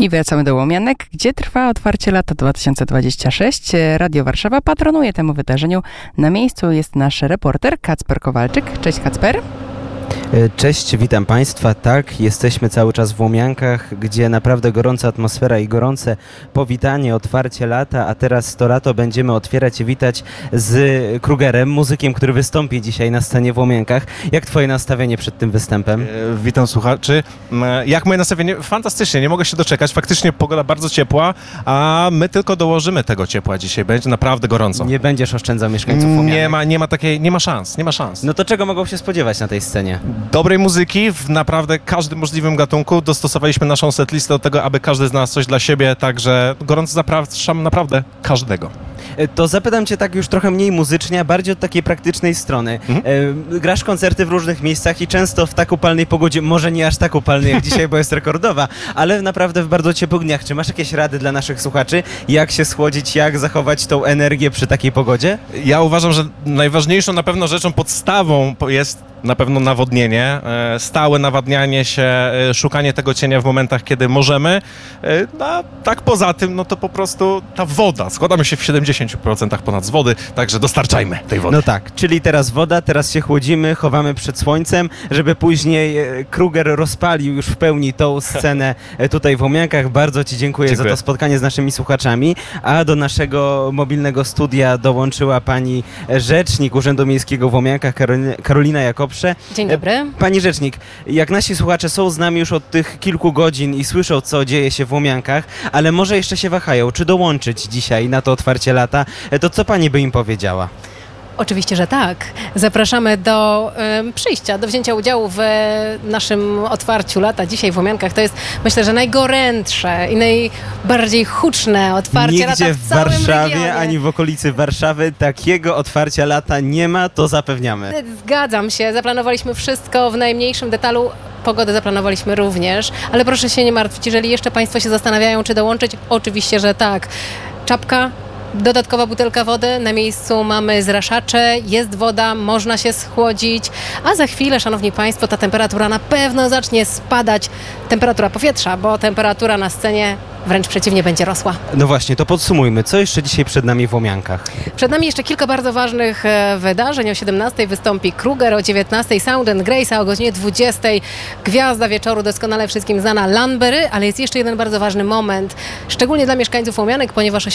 I wracamy do Łomianek, gdzie trwa otwarcie lata 2026. Radio Warszawa patronuje temu wydarzeniu. Na miejscu jest nasz reporter Kacper Kowalczyk. Cześć Kacper. Cześć, witam Państwa. Tak, jesteśmy cały czas w Łomiankach, gdzie naprawdę gorąca atmosfera i gorące powitanie, otwarcie lata, a teraz to lato będziemy otwierać i witać z Krugerem, muzykiem, który wystąpi dzisiaj na scenie w Łomiankach. Jak Twoje nastawienie przed tym występem? Witam słuchaczy. Jak moje nastawienie? Fantastycznie, nie mogę się doczekać. Faktycznie pogoda bardzo ciepła, a my tylko dołożymy tego ciepła dzisiaj. Będzie naprawdę gorąco. Nie będziesz oszczędzał mieszkańców Łomianek? Nie ma szans. No to czego mogą się spodziewać na tej scenie? Dobrej muzyki w naprawdę każdym możliwym gatunku. Dostosowaliśmy naszą setlistę do tego, aby każdy znalazł coś dla siebie, także gorąco zapraszam naprawdę każdego. To zapytam Cię tak już trochę mniej muzycznie, a bardziej od takiej praktycznej strony. Grasz koncerty w różnych miejscach i często w tak upalnej pogodzie, może nie aż tak upalnej jak dzisiaj, bo jest rekordowa, ale naprawdę w bardzo ciepłych dniach. Czy masz jakieś rady dla naszych słuchaczy? Jak się schłodzić, jak zachować tą energię przy takiej pogodzie? Ja uważam, że najważniejszą na pewno rzeczą, podstawą jest na pewno nawodnienie, stałe nawadnianie się, szukanie tego cienia w momentach, kiedy możemy. A tak poza tym, no to po prostu ta woda. Składamy się w 70% ponad z wody, także dostarczajmy tej wody. No tak, czyli teraz woda, teraz się chłodzimy, chowamy przed słońcem, żeby później Kruger rozpalił już w pełni tą scenę tutaj w Łomiankach. Bardzo Ci dziękuję za to spotkanie z naszymi słuchaczami, a do naszego mobilnego studia dołączyła pani rzecznik Urzędu Miejskiego w Łomiankach, Karolina Jakobsze. Dzień dobry. Pani rzecznik, jak nasi słuchacze są z nami już od tych kilku godzin i słyszą, co dzieje się w Łomiankach, ale może jeszcze się wahają, czy dołączyć dzisiaj na to otwarcie lata, to co pani by im powiedziała? Oczywiście, że tak. Zapraszamy do przyjścia, do wzięcia udziału w naszym otwarciu lata dzisiaj w Łomiankach. To jest, myślę, że najgorętsze i najbardziej huczne otwarcie lata w całym Warszawie, regionie. ani w okolicy Warszawy takiego otwarcia lata nie ma, to zapewniamy. Zgadzam się. Zaplanowaliśmy wszystko w najmniejszym detalu. Pogodę zaplanowaliśmy również, ale proszę się nie martwić, jeżeli jeszcze Państwo się zastanawiają, czy dołączyć, oczywiście, że tak. Czapka, dodatkowa butelka wody, na miejscu mamy zraszacze, jest woda, można się schłodzić, a za chwilę, Szanowni Państwo, ta temperatura na pewno zacznie spadać, temperatura powietrza, bo temperatura na scenie wręcz przeciwnie będzie rosła. No właśnie, to podsumujmy, co jeszcze dzisiaj przed nami w Łomiankach? Przed nami jeszcze kilka bardzo ważnych wydarzeń. O 17:00 wystąpi Kruger, o 19:00 Sound and Grace, a o godzinie 20:00 gwiazda wieczoru, doskonale wszystkim znana Lanbery, ale jest jeszcze jeden bardzo ważny moment, szczególnie dla mieszkańców Łomianek, ponieważ o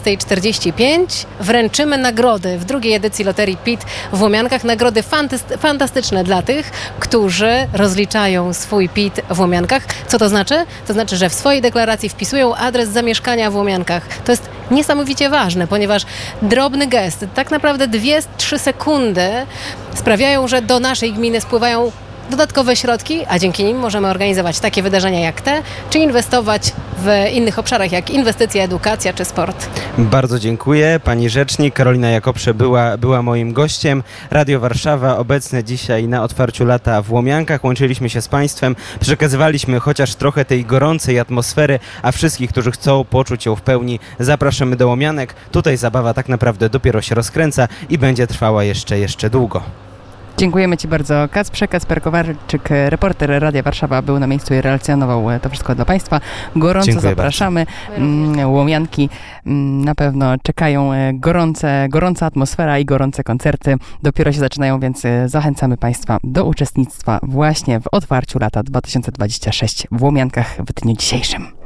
17:45 wręczymy nagrody w drugiej edycji Loterii PIT w Łomiankach. Nagrody fantastyczne dla tych, którzy rozliczają swój PIT w Łomiankach. Co to znaczy? To znaczy, że w swojej deklaracji wpisują adres zamieszkania w Łomiankach. To jest niesamowicie ważne, ponieważ drobny gest, tak naprawdę 2-3 sekundy sprawiają, że do naszej gminy spływają dodatkowe środki, a dzięki nim możemy organizować takie wydarzenia jak te, czy inwestować w innych obszarach, jak inwestycje, edukacja czy sport. Bardzo dziękuję. Pani rzecznik Karolina Jakobsze była moim gościem. Radio Warszawa obecne dzisiaj na otwarciu lata w Łomiankach. Łączyliśmy się z Państwem, przekazywaliśmy chociaż trochę tej gorącej atmosfery, a wszystkich, którzy chcą poczuć ją w pełni, zapraszamy do Łomianek. Tutaj zabawa tak naprawdę dopiero się rozkręca i będzie trwała jeszcze długo. Dziękujemy Ci bardzo, Kacprze. Kacper Kowalczyk, reporter Radia Warszawa, był na miejscu i relacjonował to wszystko dla Państwa. Gorąco Dziękuję zapraszamy. Łomianki na pewno czekają gorąca atmosfera i gorące koncerty. Dopiero się zaczynają, więc zachęcamy Państwa do uczestnictwa właśnie w otwarciu lata 2026 w Łomiankach w dniu dzisiejszym.